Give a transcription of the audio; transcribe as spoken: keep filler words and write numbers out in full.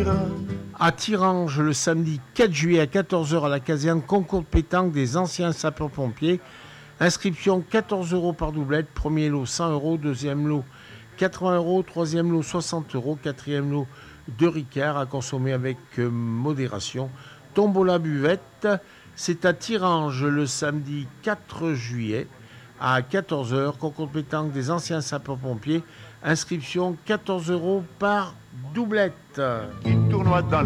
À Tirange, le samedi quatre juillet à quatorze heures à la caserne, concours de pétanque des anciens sapeurs-pompiers. Inscription quatorze euros par doublette, premier lot cent euros, deuxième lot quatre-vingts euros, troisième lot soixante euros, quatrième lot deux Ricard à consommer avec euh, modération. Tombola buvette, c'est à Tirange le samedi quatre juillet à quatorze heures, concours de pétanque des anciens sapeurs-pompiers. Inscription quatorze euros par doublette. Qui tournoie dans